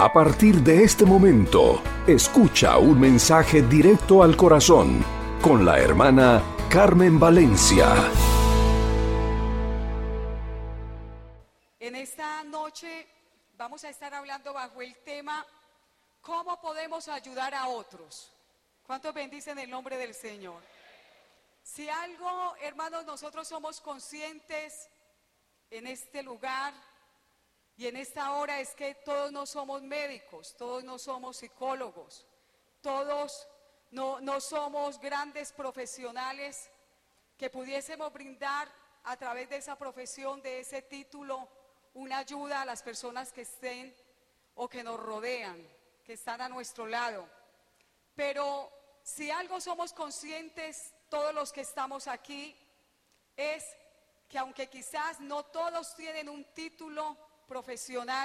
A partir de este momento, escucha un mensaje directo al corazón con la hermana Carmen Valencia. En esta noche vamos a estar hablando bajo el tema ¿cómo podemos ayudar a otros? ¿Cuántos bendicen el nombre del Señor? Si algo, hermanos, nosotros somos conscientes en este lugar y en esta hora es que todos no somos médicos, todos no somos psicólogos, todos no somos grandes profesionales que pudiésemos brindar a través de esa profesión, de ese título, una ayuda a las personas que estén o que nos rodean, que están a nuestro lado. Pero si algo somos conscientes, todos los que estamos aquí, es que aunque quizás no todos tienen un título profesional,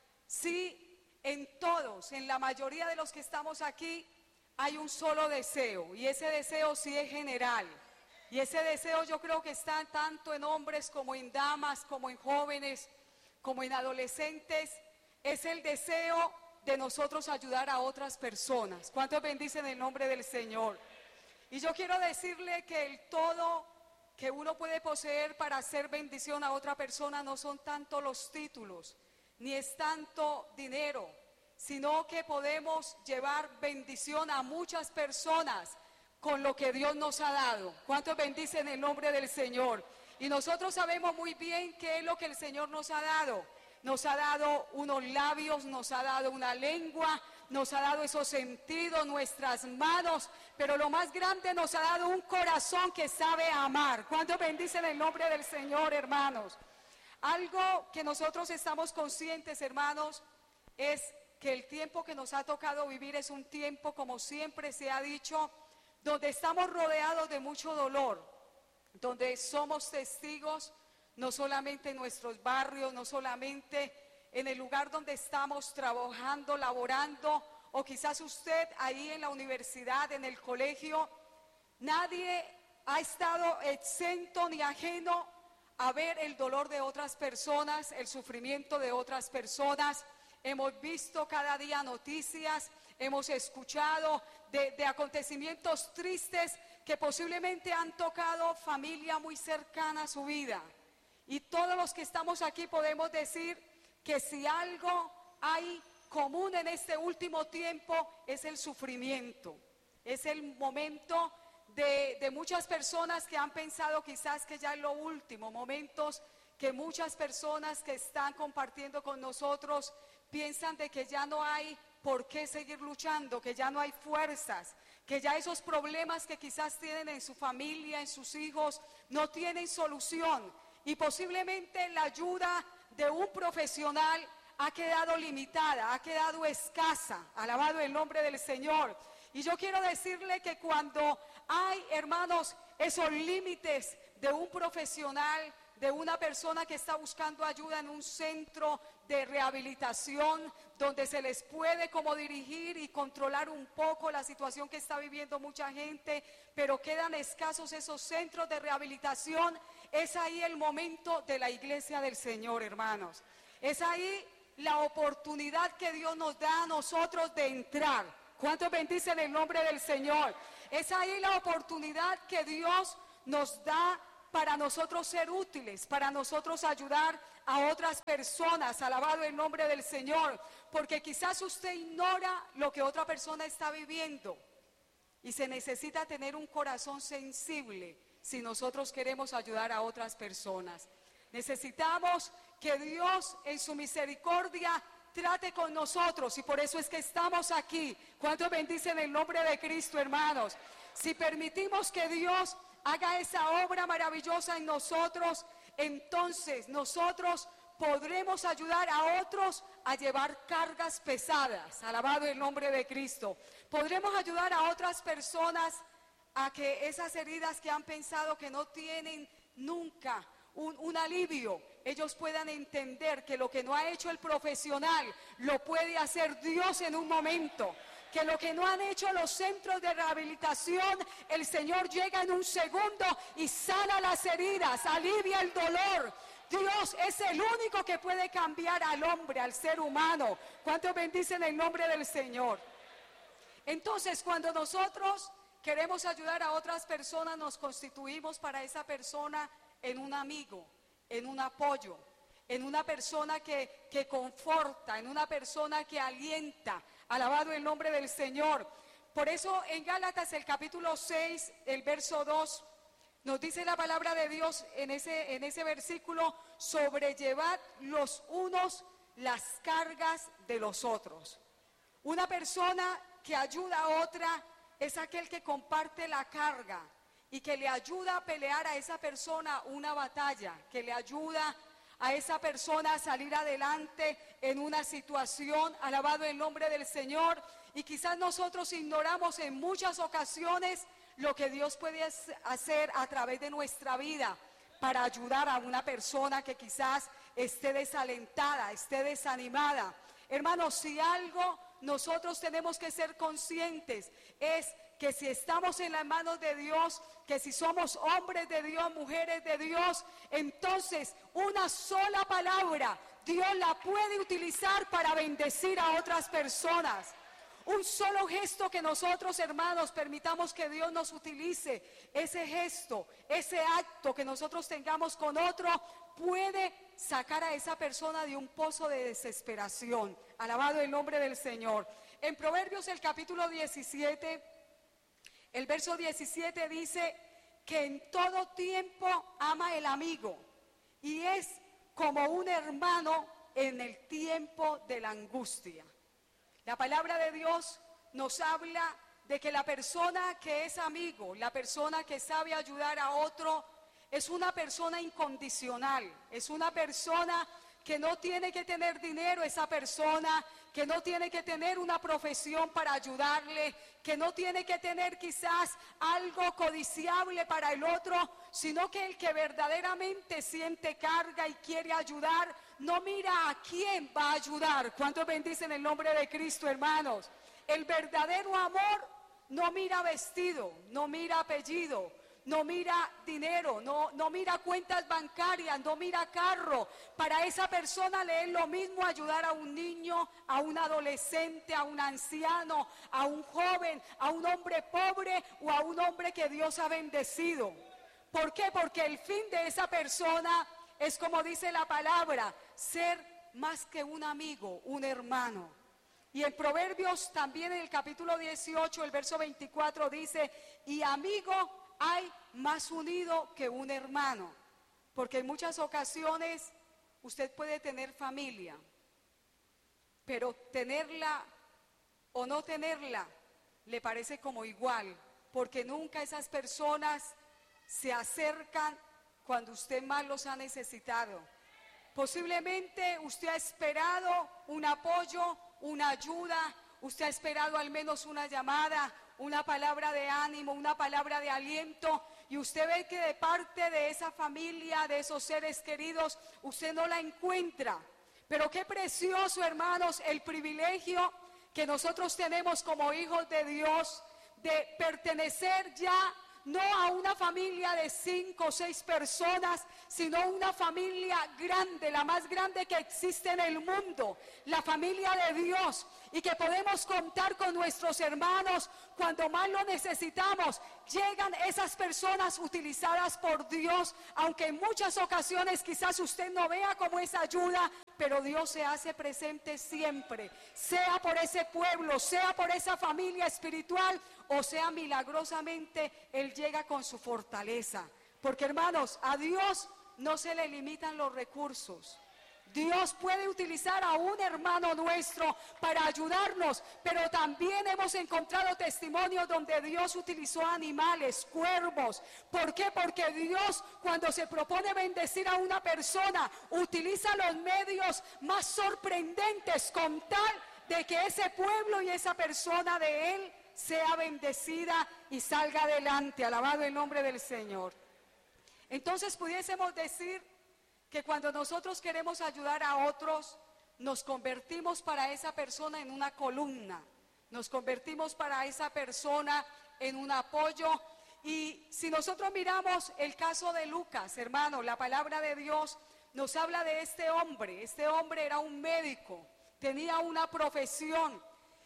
sí en todos, en la mayoría de los que estamos aquí, hay un solo deseo, y ese deseo sí es general. Y ese deseo yo creo que está tanto en hombres como en damas, como en jóvenes, como en adolescentes, es el deseo de nosotros ayudar a otras personas. ¿Cuántos bendicen el nombre del Señor? Y yo quiero decirle que el todo que uno puede poseer para hacer bendición a otra persona no son tanto los títulos, ni es tanto dinero, sino que podemos llevar bendición a muchas personas con lo que Dios nos ha dado. ¿Cuántos bendicen el nombre del Señor? Y nosotros sabemos muy bien qué es lo que el Señor nos ha dado. Nos ha dado unos labios, nos ha dado una lengua, nos ha dado esos sentidos, nuestras manos, pero lo más grande, nos ha dado un corazón que sabe amar. ¿Cuántos bendicen el nombre del Señor, hermanos? Algo que nosotros estamos conscientes, hermanos, es que el tiempo que nos ha tocado vivir es un tiempo, como siempre se ha dicho, donde estamos rodeados de mucho dolor, donde somos testigos, no solamente en nuestros barrios, no solamente en el lugar donde estamos trabajando, laborando, o quizás usted ahí en la universidad, en el colegio. Nadie ha estado exento ni ajeno a ver el dolor de otras personas, el sufrimiento de otras personas. Hemos visto cada día noticias, hemos escuchado de acontecimientos tristes que posiblemente han tocado familia muy cercana a su vida. Y todos los que estamos aquí podemos decir que si algo hay común en este último tiempo es el sufrimiento. Es el momento de muchas personas que han pensado quizás que ya es lo último, momentos que muchas personas que están compartiendo con nosotros piensan de que ya no hay por qué seguir luchando, que ya no hay fuerzas, que ya esos problemas que quizás tienen en su familia, en sus hijos, no tienen solución. Y posiblemente la ayuda de un profesional ha quedado limitada, ha quedado escasa. Alabado el nombre del Señor. Y yo quiero decirle que cuando hay, hermanos, esos límites de un profesional, de una persona que está buscando ayuda en un centro de rehabilitación, donde se les puede como dirigir y controlar un poco la situación que está viviendo mucha gente, pero quedan escasos esos centros de rehabilitación. Es ahí el momento de la iglesia del Señor, hermanos. Es ahí la oportunidad que Dios nos da a nosotros de entrar. ¿Cuántos bendicen el nombre del Señor? Es ahí la oportunidad que Dios nos da para nosotros ser útiles, para nosotros ayudar a otras personas. Alabado el nombre del Señor, porque quizás usted ignora lo que otra persona está viviendo y se necesita tener un corazón sensible si nosotros queremos ayudar a otras personas. Necesitamos que Dios en su misericordia trate con nosotros, y por eso es que estamos aquí. ¿Cuántos bendicen el nombre de Cristo, hermanos? Si permitimos que Dios haga esa obra maravillosa en nosotros, entonces nosotros podremos ayudar a otros a llevar cargas pesadas. Alabado el nombre de Cristo. Podremos ayudar a otras personas a que esas heridas que han pensado que no tienen nunca un alivio, ellos puedan entender que lo que no ha hecho el profesional lo puede hacer Dios en un momento. Que lo que no han hecho los centros de rehabilitación, el Señor llega en un segundo y sana las heridas, alivia el dolor. Dios es el único que puede cambiar al hombre, al ser humano. ¿Cuántos bendicen el nombre del Señor? Entonces, cuando nosotros queremos ayudar a otras personas, nos constituimos para esa persona en un amigo, en un apoyo, en una persona que conforta, en una persona que alienta. Alabado el nombre del Señor. Por eso en Gálatas el capítulo 6, el verso 2, nos dice la palabra de Dios en ese versículo: sobrellevad los unos las cargas de los otros. Una persona que ayuda a otra es aquel que comparte la carga y que le ayuda a pelear a esa persona una batalla, que le ayuda a esa persona a salir adelante en una situación. Alabado el nombre del Señor. Y quizás nosotros ignoramos en muchas ocasiones lo que Dios puede hacer a través de nuestra vida para ayudar a una persona que quizás esté desalentada, esté desanimada. Hermanos, si algo nosotros tenemos que ser conscientes es que si estamos en las manos de Dios, que si somos hombres de Dios, mujeres de Dios, entonces una sola palabra Dios la puede utilizar para bendecir a otras personas. Un solo gesto que nosotros, hermanos, permitamos que Dios nos utilice, ese gesto, ese acto que nosotros tengamos con otro, puede sacar a esa persona de un pozo de desesperación. Alabado el nombre del Señor. En Proverbios el capítulo 17, el verso 17 dice que en todo tiempo ama el amigo y es como un hermano en el tiempo de la angustia. La palabra de Dios nos habla de que la persona que es amigo, la persona que sabe ayudar a otro, es una persona incondicional, es una persona que no tiene que tener dinero, esa persona que no tiene que tener una profesión para ayudarle, que no tiene que tener quizás algo codiciable para el otro, sino que el que verdaderamente siente carga y quiere ayudar, no mira a quién va a ayudar. ¿Cuántos bendicen el nombre de Cristo, hermanos? El verdadero amor no mira vestido, no mira apellido, no mira dinero, no mira cuentas bancarias, no mira carro. Para esa persona le es lo mismo ayudar a un niño, a un adolescente, a un anciano, a un joven, a un hombre pobre o a un hombre que Dios ha bendecido. ¿Por qué? Porque el fin de esa persona es, como dice la palabra, ser más que un amigo, un hermano. Y en Proverbios también en el capítulo 18, el verso 24 dice: y amigo hay más unido que un hermano. Porque en muchas ocasiones usted puede tener familia, pero tenerla o no tenerla le parece como igual, porque nunca esas personas se acercan cuando usted más los ha necesitado. Posiblemente usted ha esperado un apoyo, una ayuda, usted ha esperado al menos una llamada, una palabra de ánimo, una palabra de aliento, y usted ve que de parte de esa familia, de esos seres queridos, usted no la encuentra. Pero qué precioso, hermanos, el privilegio que nosotros tenemos como hijos de Dios de pertenecer ya no a una familia de 5 o 6 personas, sino una familia grande, la más grande que existe en el mundo, la familia de Dios, y que podemos contar con nuestros hermanos cuando más lo necesitamos. Llegan esas personas utilizadas por Dios, aunque en muchas ocasiones quizás usted no vea como esa ayuda, pero Dios se hace presente siempre, sea por ese pueblo, sea por esa familia espiritual, o sea milagrosamente Él llega con su fortaleza. Porque, hermanos, a Dios no se le limitan los recursos. Dios puede utilizar a un hermano nuestro para ayudarnos, pero también hemos encontrado testimonios donde Dios utilizó animales, cuervos. ¿Por qué? Porque Dios, cuando se propone bendecir a una persona, utiliza los medios más sorprendentes con tal de que ese pueblo y esa persona de Él sea bendecida y salga adelante. Alabado el nombre del Señor. Entonces pudiésemos decir que cuando nosotros queremos ayudar a otros, nos convertimos para esa persona en una columna, nos convertimos para esa persona en un apoyo. Y si nosotros miramos el caso de Lucas, hermano, la palabra de Dios nos habla de este hombre. Este hombre era un médico, tenía una profesión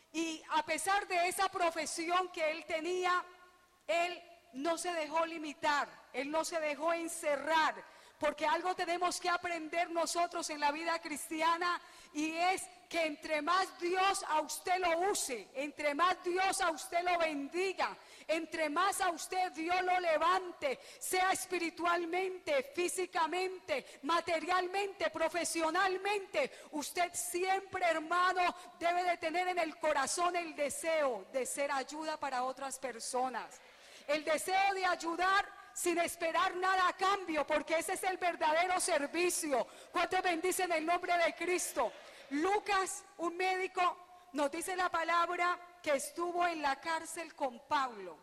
y a pesar de esa profesión que él tenía, él no se dejó limitar, él no se dejó encerrar, porque algo tenemos que aprender nosotros en la vida cristiana y es que entre más Dios a usted lo use, entre más Dios a usted lo bendiga, entre más a usted Dios lo levante, sea espiritualmente, físicamente, materialmente, profesionalmente, usted siempre, hermano, debe de tener en el corazón el deseo de ser ayuda para otras personas, el deseo de ayudar sin esperar nada a cambio, porque ese es el verdadero servicio. ¿Cuántos bendicen el nombre de Cristo? Lucas, un médico, nos dice la palabra que estuvo en la cárcel con Pablo.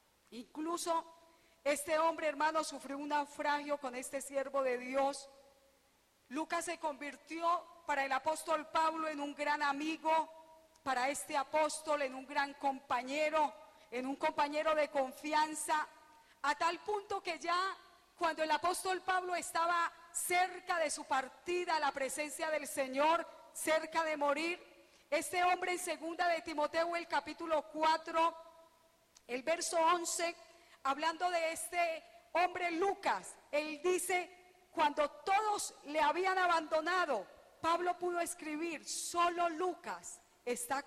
Incluso este hombre, hermano, sufrió un naufragio con este siervo de Dios. Lucas se convirtió para el apóstol Pablo en un gran amigo, para este apóstol en un gran compañero, en un compañero de confianza, a tal punto que ya cuando el apóstol Pablo estaba cerca de su partida a la presencia del Señor, cerca de morir, este hombre en segunda de Timoteo, el capítulo 4, el verso 11, hablando de este hombre Lucas, él dice, cuando todos le habían abandonado, Pablo pudo escribir, solo Lucas está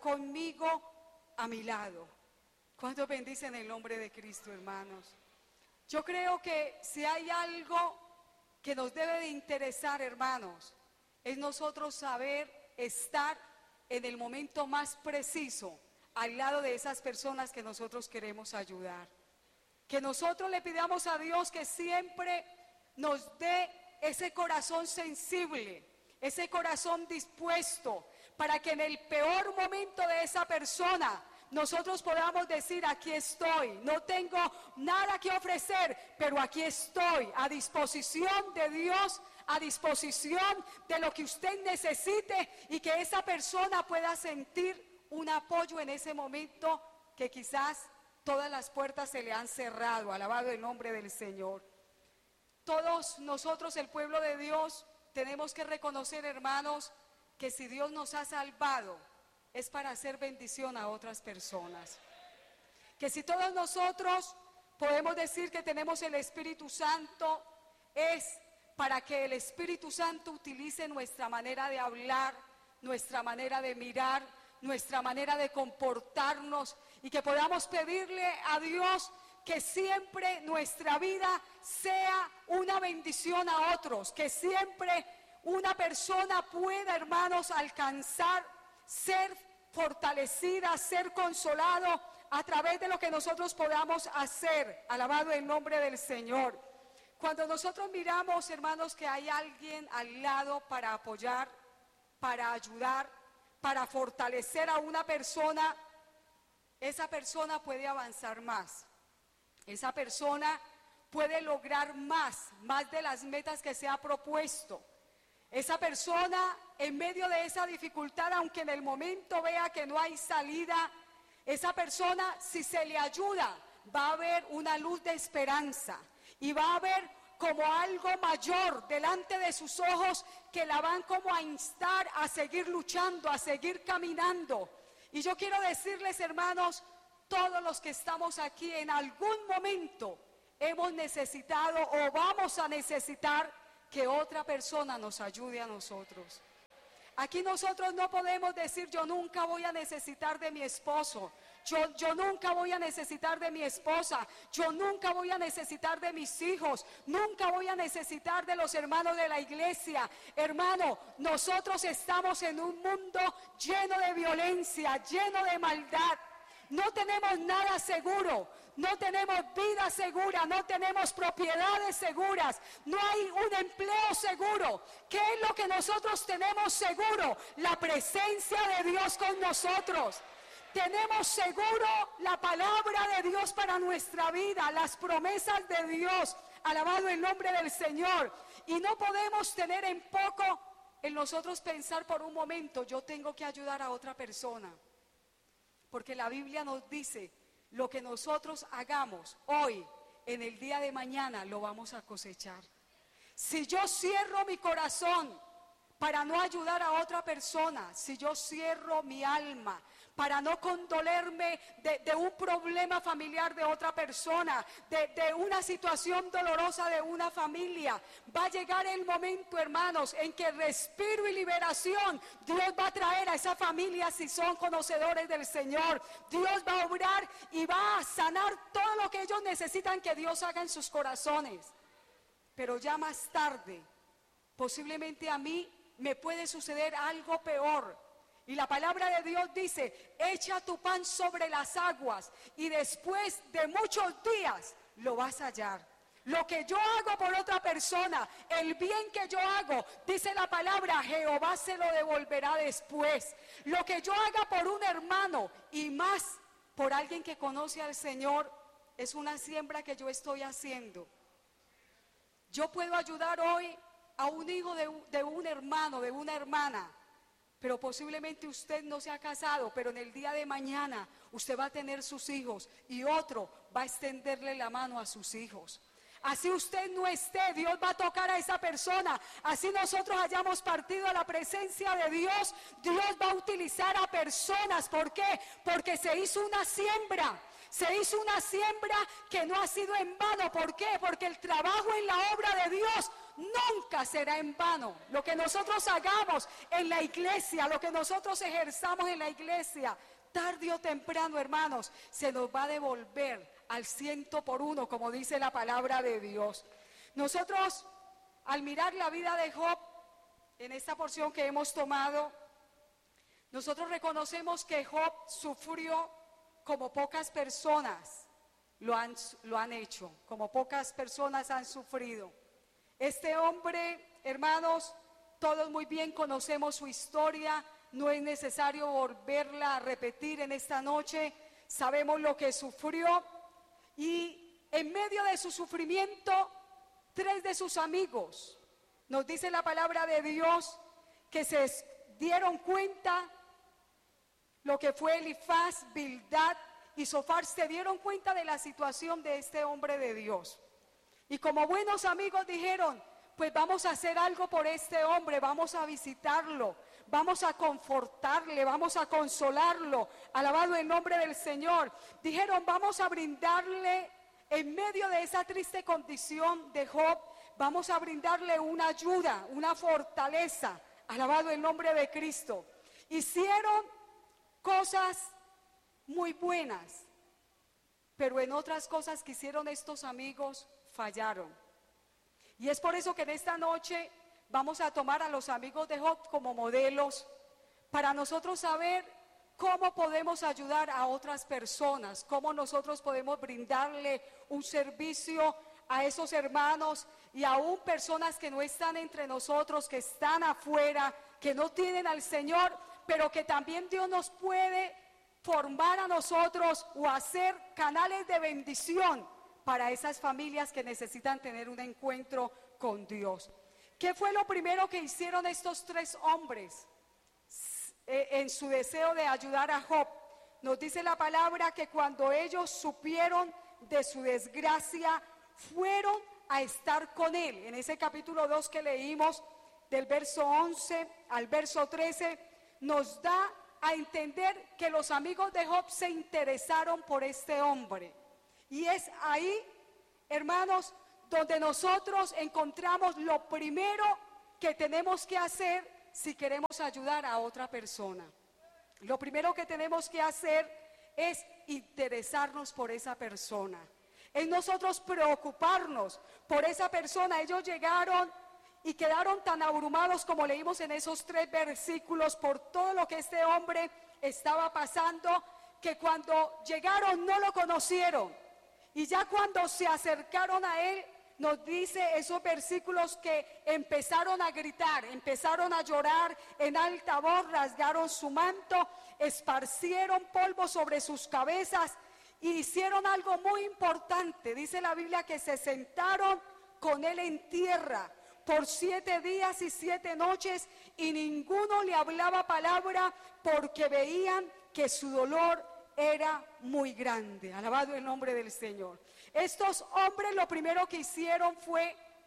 conmigo a mi lado. ¿Cuántos bendicen el nombre de Cristo, hermanos? Yo creo que si hay algo que nos debe de interesar, hermanos, es nosotros saber estar en el momento más preciso al lado de esas personas que nosotros queremos ayudar. Que nosotros le pidamos a Dios que siempre nos dé ese corazón sensible, ese corazón dispuesto, para que en el peor momento de esa persona nosotros podamos decir, aquí estoy, no tengo nada que ofrecer, pero aquí estoy, a disposición de Dios, a disposición de lo que usted necesite y que esa persona pueda sentir un apoyo en ese momento que quizás todas las puertas se le han cerrado. Alabado el nombre del Señor. Todos nosotros, el pueblo de Dios, tenemos que reconocer, hermanos, que si Dios nos ha salvado, es para hacer bendición a otras personas. Que si todos nosotros podemos decir que tenemos el Espíritu Santo, es para que el Espíritu Santo utilice nuestra manera de hablar, nuestra manera de mirar, nuestra manera de comportarnos y que podamos pedirle a Dios que siempre nuestra vida sea una bendición a otros, que siempre una persona pueda, hermanos, alcanzar, ser fortalecida, ser consolado a través de lo que nosotros podamos hacer. Alabado el nombre del Señor. Cuando nosotros miramos, hermanos, que hay alguien al lado para apoyar, para ayudar, para fortalecer a una persona, esa persona puede avanzar más. Esa persona puede lograr más de las metas que se ha propuesto. Esa persona, en medio de esa dificultad, aunque en el momento vea que no hay salida, esa persona, si se le ayuda, va a haber una luz de esperanza y va a haber como algo mayor delante de sus ojos que la van como a instar a seguir luchando, a seguir caminando. Y yo quiero decirles, hermanos, todos los que estamos aquí en algún momento hemos necesitado o vamos a necesitar que otra persona nos ayude a nosotros. Aquí nosotros no podemos decir, yo nunca voy a necesitar de mi esposo, yo nunca voy a necesitar de mi esposa, yo nunca voy a necesitar de mis hijos, nunca voy a necesitar de los hermanos de la iglesia. Hermano, nosotros estamos en un mundo lleno de violencia, lleno de maldad. No tenemos nada seguro, no tenemos vida segura, no tenemos propiedades seguras, no hay un empleo seguro. ¿Qué es lo que nosotros tenemos seguro? La presencia de Dios con nosotros. Tenemos seguro la palabra de Dios para nuestra vida, las promesas de Dios. Alabado el nombre del Señor. Y no podemos tener en poco en nosotros pensar por un momento, yo tengo que ayudar a otra persona. Porque la Biblia nos dice, lo que nosotros hagamos hoy, en el día de mañana, lo vamos a cosechar. Si yo cierro mi corazón para no ayudar a otra persona, si yo cierro mi alma para no condolerme de un problema familiar de otra persona, de una situación dolorosa de una familia, va a llegar el momento, hermanos, en que respiro y liberación Dios va a traer a esa familia, si son conocedores del Señor. Dios va a obrar y va a sanar todo lo que ellos necesitan que Dios haga en sus corazones. Pero ya más tarde, posiblemente a mí me puede suceder algo peor. Y la palabra de Dios dice: echa tu pan sobre las aguas y después de muchos días lo vas a hallar. Lo que yo hago por otra persona, el bien que yo hago, dice la palabra, Jehová se lo devolverá después. Lo que yo haga por un hermano y más por alguien que conoce al Señor, es una siembra que yo estoy haciendo. Yo puedo ayudar hoy a un hijo de un hermano, de una hermana, pero posiblemente usted no se ha casado, pero en el día de mañana usted va a tener sus hijos y otro va a extenderle la mano a sus hijos. Así usted no esté, Dios va a tocar a esa persona. Así nosotros hayamos partido a la presencia de Dios, Dios va a utilizar a personas. ¿Por qué? Porque se hizo una siembra. Se hizo una siembra que no ha sido en vano. ¿Por qué? Porque el trabajo en la obra de Dios nunca será en vano. Lo que nosotros hagamos en la iglesia, lo que nosotros ejerzamos en la iglesia, tarde o temprano, hermanos, se nos va a devolver al 100%, como dice la palabra de Dios. Nosotros, al mirar la vida de Job, en esta porción que hemos tomado, nosotros reconocemos que Job sufrió como pocas personas lo han hecho, como pocas personas han sufrido. Este hombre, hermanos, todos muy bien conocemos su historia, no es necesario volverla a repetir en esta noche. Sabemos lo que sufrió y en medio de su sufrimiento, 3 de sus amigos, nos dice la palabra de Dios, que se dieron cuenta. Lo que fue Elifaz, Bildad y Zofar se dieron cuenta de la situación de este hombre de Dios. Y como buenos amigos dijeron: pues vamos a hacer algo por este hombre, vamos a visitarlo, vamos a confortarle, vamos a consolarlo. Alabado el nombre del Señor. Dijeron: vamos a brindarle, en medio de esa triste condición de Job, vamos a brindarle una ayuda, una fortaleza. Alabado el nombre de Cristo. Hicieron cosas muy buenas, pero en otras cosas que hicieron estos amigos fallaron. Y es por eso que en esta noche vamos a tomar a los amigos de Job como modelos, para nosotros saber cómo podemos ayudar a otras personas, cómo nosotros podemos brindarle un servicio a esos hermanos y aún personas que no están entre nosotros, que están afuera, que no tienen al Señor, pero que también Dios nos puede formar a nosotros o hacer canales de bendición para esas familias que necesitan tener un encuentro con Dios. ¿Qué fue lo primero que hicieron estos 3 hombres en su deseo de ayudar a Job? Nos dice la palabra que cuando ellos supieron de su desgracia, fueron a estar con él. En ese capítulo 2 que leímos, del verso 11 al verso 13, nos da a entender que los amigos de Job se interesaron por este hombre. Y es ahí, hermanos, donde nosotros encontramos lo primero que tenemos que hacer si queremos ayudar a otra persona. Lo primero que tenemos que hacer es interesarnos por esa persona. Es nosotros preocuparnos por esa persona. Ellos llegaron y quedaron tan abrumados, como leímos en esos 3 versículos, por todo lo que este hombre estaba pasando, que cuando llegaron no lo conocieron. Y ya cuando se acercaron a él, nos dice esos versículos que empezaron a gritar, empezaron a llorar en alta voz, rasgaron su manto, esparcieron polvo sobre sus cabezas y hicieron algo muy importante. Dice la Biblia que se sentaron con él en tierra por 7 días y 7 noches y ninguno le hablaba palabra porque veían que su dolor era muy grande. Alabado el nombre del Señor. Estos hombres lo primero que hicieron fue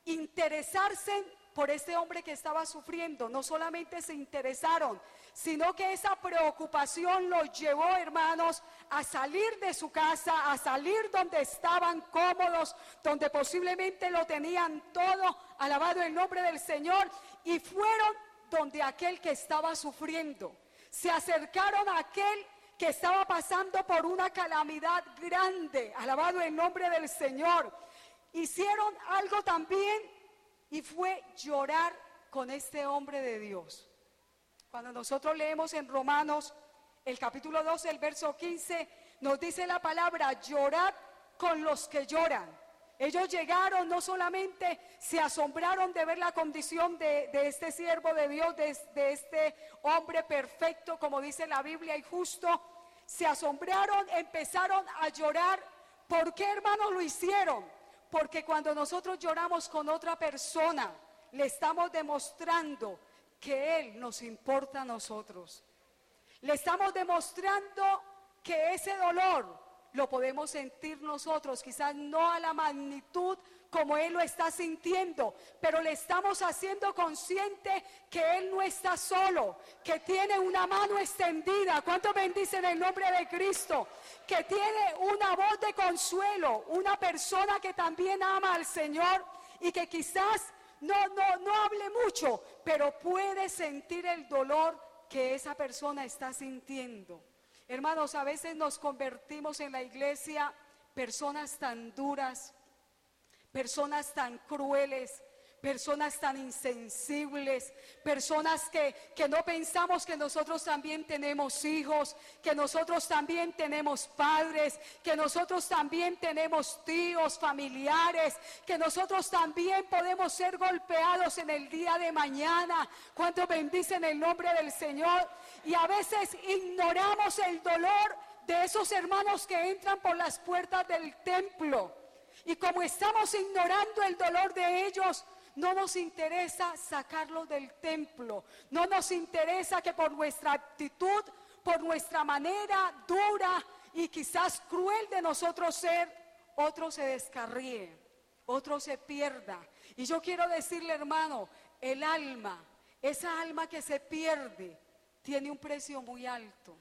interesarse por este hombre que estaba sufriendo. No solamente se interesaron, sino que esa preocupación los llevó, hermanos, a salir de su casa, a salir donde estaban cómodos, donde posiblemente lo tenían todo, alabado el nombre del Señor, y fueron donde aquel que estaba sufriendo. Se acercaron a aquel que estaba pasando por una calamidad grande, alabado el nombre del Señor. Hicieron algo también, y fue llorar con este hombre de Dios. Cuando nosotros leemos en Romanos, el capítulo 12, el verso 15, nos dice la palabra: llorad con los que lloran. Ellos llegaron, no solamente se asombraron de ver la condición de este siervo de Dios, de este hombre perfecto, como dice la Biblia, y justo, se asombraron, empezaron a llorar. ¿Por qué, hermanos, lo hicieron? Porque cuando nosotros lloramos con otra persona, le estamos demostrando que Él nos importa a nosotros. Le estamos demostrando que ese dolor lo podemos sentir nosotros, quizás no a la magnitud como Él lo está sintiendo, pero le estamos haciendo consciente que Él no está solo, que tiene una mano extendida. ¿Cuántos bendicen el nombre de Cristo? Que tiene una voz de consuelo, una persona que también ama al Señor y que quizás no hable mucho, pero puede sentir el dolor que esa persona está sintiendo. Hermanos, a veces nos convertimos en la iglesia personas tan duras, personas tan crueles, personas tan insensibles, personas que no pensamos que nosotros también tenemos hijos, que nosotros también tenemos padres, que nosotros también tenemos tíos, familiares, que nosotros también podemos ser golpeados en el día de mañana. ¿Cuántos bendicen el nombre del Señor? Y a veces ignoramos el dolor de esos hermanos que entran por las puertas del templo. Y como estamos ignorando el dolor de ellos, no nos interesa sacarlos del templo. No nos interesa que por nuestra actitud, por nuestra manera dura y quizás cruel de nosotros ser, otro se descarríe, otro se pierda. Y yo quiero decirle, hermano, el alma, esa alma que se pierde, tiene un precio muy alto.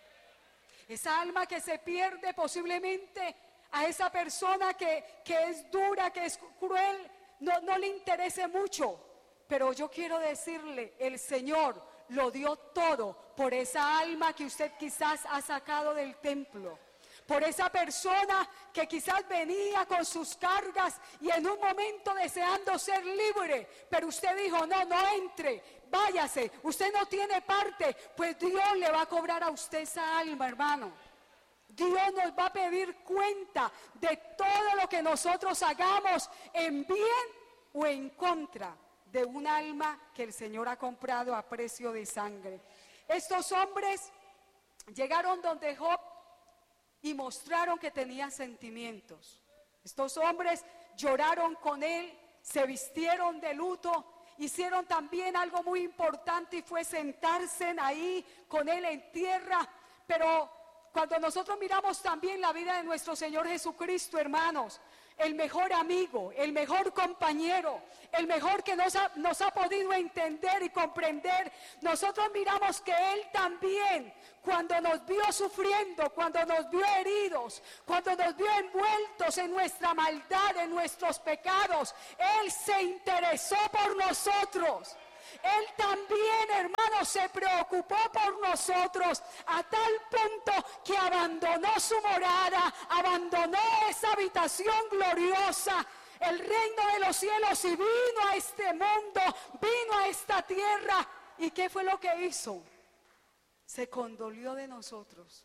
Esa alma que se pierde, posiblemente a esa persona que es dura, que es cruel, no le interese mucho, pero yo quiero decirle, el Señor lo dio todo por esa alma que usted quizás ha sacado del templo, por esa persona que quizás venía con sus cargas y en un momento deseando ser libre, pero usted dijo, no entre, váyase, usted no tiene parte. Pues Dios le va a cobrar a usted esa alma, hermano. Dios nos va a pedir cuenta de todo lo que nosotros hagamos en bien o en contra de un alma que el Señor ha comprado a precio de sangre. Estos hombres llegaron donde Job y mostraron que tenían sentimientos. Estos hombres lloraron con él, se vistieron de luto, hicieron también algo muy importante y fue sentarse ahí con él en tierra. Pero cuando nosotros miramos también la vida de nuestro Señor Jesucristo, hermanos, el mejor amigo, el mejor compañero, el mejor que nos ha podido entender y comprender, nosotros miramos que Él también, cuando nos vio sufriendo, cuando nos vio heridos, cuando nos vio envueltos en nuestra maldad, en nuestros pecados, Él se interesó por nosotros. Él también, hermanos, se preocupó por nosotros a tal punto que abandonó su morada, abandonó esa habitación gloriosa, el reino de los cielos, y vino a este mundo, vino a esta tierra. ¿Y qué fue lo que hizo? Se condolió de nosotros,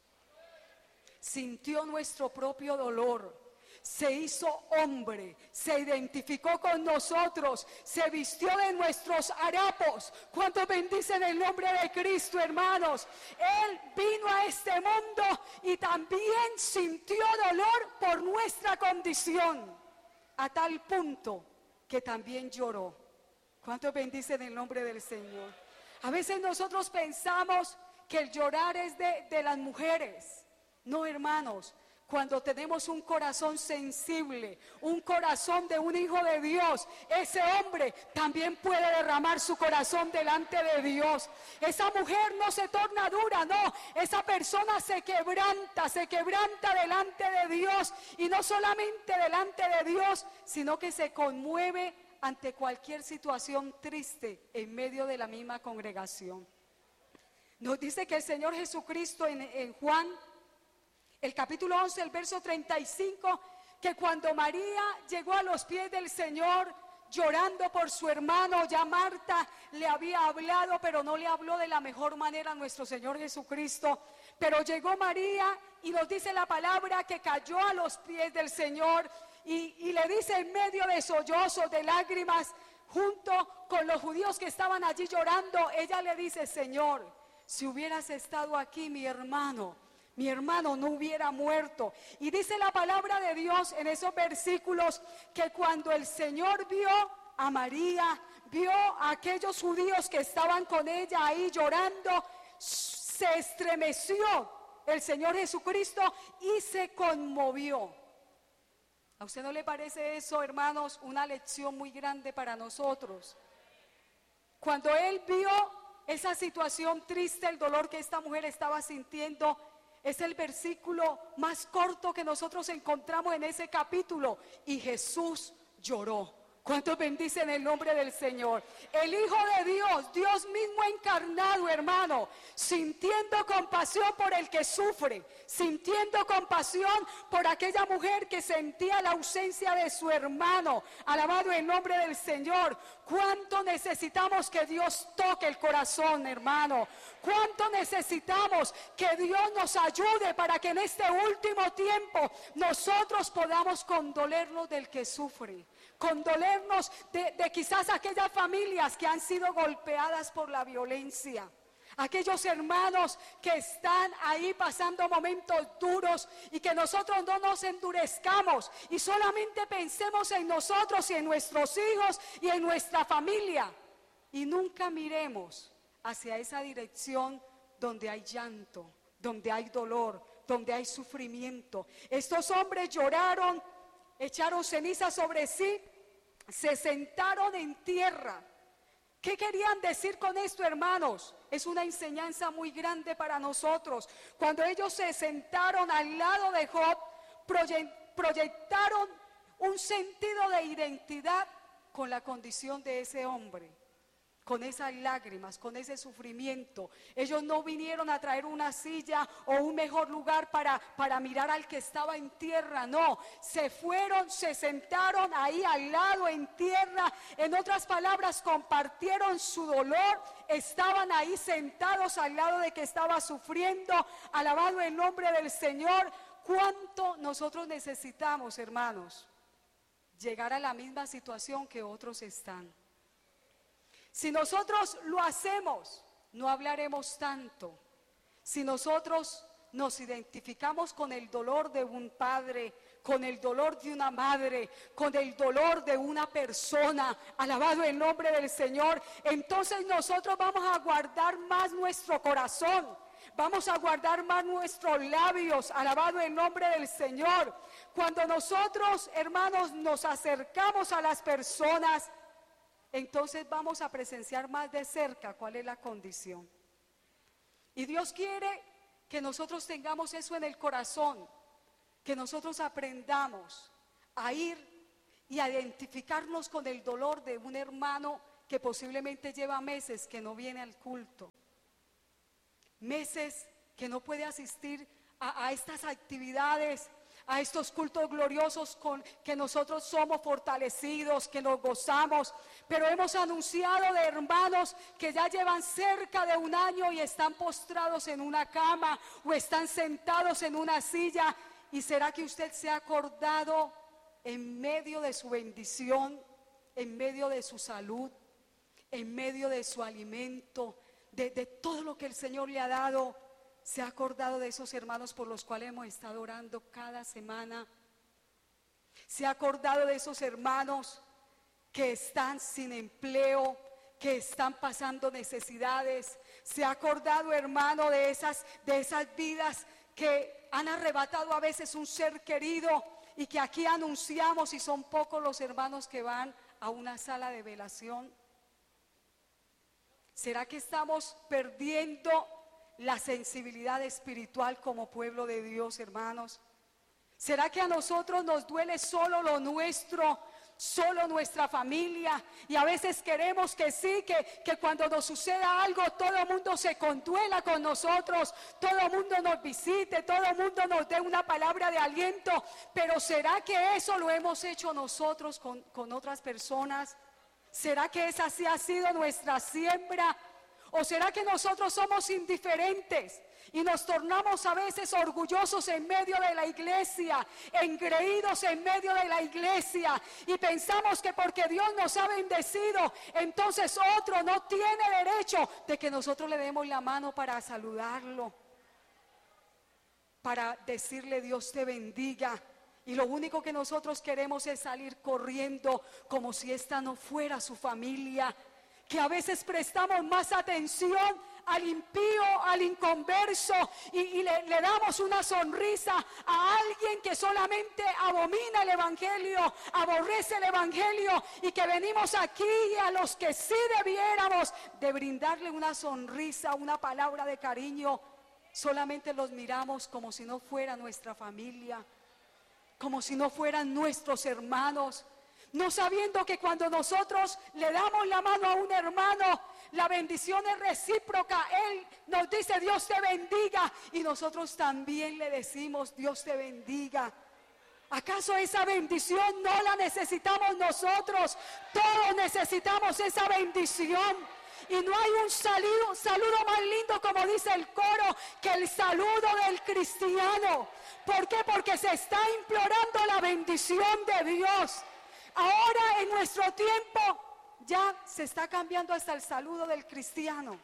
sintió nuestro propio dolor. Se hizo hombre, se identificó con nosotros, se vistió de nuestros harapos. ¿Cuántos bendicen el nombre de Cristo, hermanos? Él vino a este mundo y también sintió dolor por nuestra condición, a tal punto que también lloró. ¿Cuántos bendicen el nombre del Señor? A veces nosotros pensamos que el llorar es de las mujeres. No, hermanos. cuando tenemos un corazón sensible, un corazón de un hijo de Dios, ese hombre también puede derramar su corazón delante de Dios. Esa mujer no se torna dura, no, esa persona se quebranta delante de Dios, y no solamente delante de Dios, sino que se conmueve ante cualquier situación triste en medio de la misma congregación. Nos dice que el Señor Jesucristo en Juan, el capítulo 11, el verso 35, que cuando María llegó a los pies del Señor llorando por su hermano, ya Marta le había hablado, pero no le habló de la mejor manera a nuestro Señor Jesucristo. Pero llegó María y nos dice la palabra que cayó a los pies del Señor y le dice en medio de sollozos, de lágrimas, junto con los judíos que estaban allí llorando, ella le dice: Señor, si hubieras estado aquí, mi hermano no hubiera muerto. Y dice la palabra de Dios en esos versículos que cuando el Señor vio a María, vio a aquellos judíos que estaban con ella ahí llorando, se estremeció el Señor Jesucristo y se conmovió. ¿A usted no le parece eso, hermanos, una lección muy grande para nosotros? Cuando él vio esa situación triste, el dolor que esta mujer estaba sintiendo, es el versículo más corto que nosotros encontramos en ese capítulo. Y Jesús lloró. ¿Cuántos bendicen el nombre del Señor? El Hijo de Dios, Dios mismo encarnado, hermano, sintiendo compasión por el que sufre, sintiendo compasión por aquella mujer que sentía la ausencia de su hermano. Alabado el nombre del Señor. ¿Cuánto necesitamos que Dios toque el corazón, hermano? ¿Cuánto necesitamos que Dios nos ayude para que en este último tiempo nosotros podamos condolernos del que sufre? Condolernos de quizás aquellas familias que han sido golpeadas por la violencia, aquellos hermanos que están ahí pasando momentos duros, y que nosotros no nos endurezcamos y solamente pensemos en nosotros y en nuestros hijos y en nuestra familia, y nunca miremos hacia esa dirección donde hay llanto, donde hay dolor, donde hay sufrimiento. Estos hombres lloraron, echaron ceniza sobre sí, se sentaron en tierra. ¿Qué querían decir con esto, hermanos? Es una enseñanza muy grande para nosotros. Cuando ellos se sentaron al lado de Job, proyectaron un sentido de identidad con la condición de ese hombre, con esas lágrimas, con ese sufrimiento. Ellos no vinieron a traer una silla o un mejor lugar para mirar al que estaba en tierra, no. Se fueron, se sentaron ahí al lado en tierra. En otras palabras, compartieron su dolor. Estaban ahí sentados al lado de que estaba sufriendo. Alabado el nombre del Señor. ¿Cuánto nosotros necesitamos, hermanos, llegar a la misma situación que otros están? Si nosotros lo hacemos, no hablaremos tanto. Si nosotros nos identificamos con el dolor de un padre, con el dolor de una madre, con el dolor de una persona, alabado el nombre del Señor, entonces nosotros vamos a guardar más nuestro corazón, vamos a guardar más nuestros labios, alabado el nombre del Señor. Cuando nosotros, hermanos, nos acercamos a las personas, entonces vamos a presenciar más de cerca cuál es la condición. Y Dios quiere que nosotros tengamos eso en el corazón, que nosotros aprendamos a ir y a identificarnos con el dolor de un hermano que posiblemente lleva meses que no viene al culto, meses que no puede asistir a estas actividades, a estos cultos gloriosos con que nosotros somos fortalecidos, que nos gozamos. Pero hemos anunciado de hermanos que ya llevan cerca de un año y están postrados en una cama o están sentados en una silla. ¿Y será que usted se ha acordado en medio de su bendición, en medio de su salud, en medio de su alimento, de todo lo que el Señor le ha dado? ¿Se ha acordado de esos hermanos por los cuales hemos estado orando cada semana? ¿Se ha acordado de esos hermanos que están sin empleo, que están pasando necesidades? ¿Se ha acordado, hermano, de esas vidas que han arrebatado a veces un ser querido y que aquí anunciamos y son pocos los hermanos que van a una sala de velación? ¿Será que estamos perdiendo la sensibilidad espiritual como pueblo de Dios, hermanos? ¿Será que a nosotros nos duele solo lo nuestro, solo nuestra familia? Y a veces queremos que sí, que cuando nos suceda algo todo el mundo se conduela con nosotros, todo el mundo nos visite, todo el mundo nos dé una palabra de aliento. Pero ¿será que eso lo hemos hecho nosotros con otras personas? ¿Será que esa sí ha sido nuestra siembra? ¿O será que nosotros somos indiferentes y nos tornamos a veces orgullosos en medio de la iglesia, engreídos en medio de la iglesia, y pensamos que porque Dios nos ha bendecido, entonces otro no tiene derecho de que nosotros le demos la mano para saludarlo, para decirle Dios te bendiga? Y lo único que nosotros queremos es salir corriendo como si esta no fuera su familia. Que a veces prestamos más atención al impío, al inconverso, y le damos una sonrisa a alguien que solamente abomina el evangelio, aborrece el evangelio, y que venimos aquí y a los que sí debiéramos de brindarle una sonrisa, una palabra de cariño, solamente los miramos como si no fuera nuestra familia, como si no fueran nuestros hermanos, no sabiendo que cuando nosotros le damos la mano a un hermano, la bendición es recíproca. Él nos dice Dios te bendiga, y nosotros también le decimos Dios te bendiga. ¿Acaso esa bendición no la necesitamos nosotros? Todos necesitamos esa bendición. Y no hay un saludo más lindo, como dice el coro, que el saludo del cristiano. ¿Por qué? Porque se está implorando la bendición de Dios. Ahora en nuestro tiempo ya se está cambiando hasta el saludo del cristiano.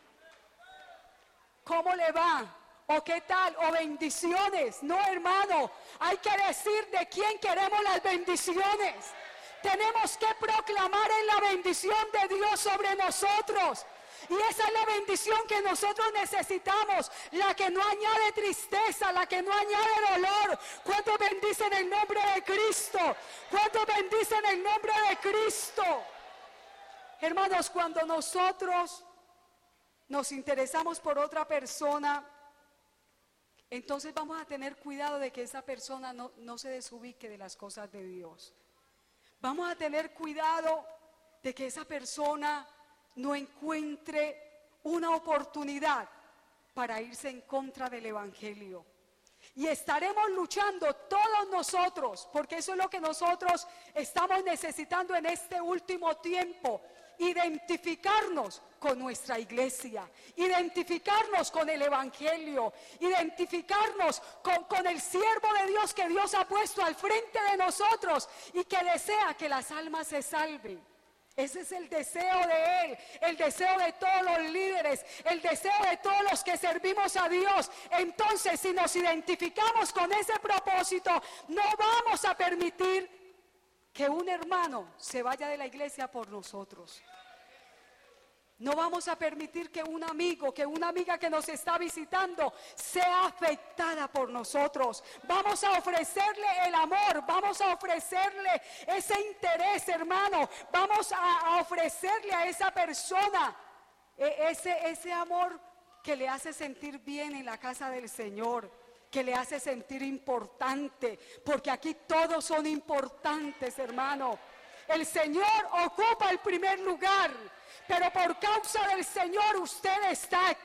¿Cómo le va? ¿O qué tal? ¿O bendiciones? No, hermano, hay que decir de quién queremos las bendiciones. Tenemos que proclamar en la bendición de Dios sobre nosotros. Y esa es la bendición que nosotros necesitamos, la que no añade tristeza, la que no añade dolor. ¿Cuántos bendicen el nombre de Cristo? ¿Cuántos bendicen el nombre de Cristo? Hermanos, cuando nosotros nos interesamos por otra persona, entonces vamos a tener cuidado de que esa persona no se desubique de las cosas de Dios. Vamos a tener cuidado de que esa persona no encuentre una oportunidad para irse en contra del evangelio. Y estaremos luchando todos nosotros, porque eso es lo que nosotros estamos necesitando en este último tiempo: identificarnos con nuestra iglesia, identificarnos con el evangelio, identificarnos con el siervo de Dios que Dios ha puesto al frente de nosotros y que desea que las almas se salven. Ese es el deseo de Él, el deseo de todos los líderes, el deseo de todos los que servimos a Dios. Entonces, si nos identificamos con ese propósito, no vamos a permitir que un hermano se vaya de la iglesia por nosotros. No vamos a permitir que un amigo, que una amiga que nos está visitando sea afectada por nosotros. Vamos a ofrecerle el amor, vamos a ofrecerle ese interés, hermano. Vamos a ofrecerle a esa persona ese amor que le hace sentir bien en la casa del Señor, que le hace sentir importante, porque aquí todos son importantes, hermano. El Señor ocupa el primer lugar, pero por causa del Señor usted está aquí.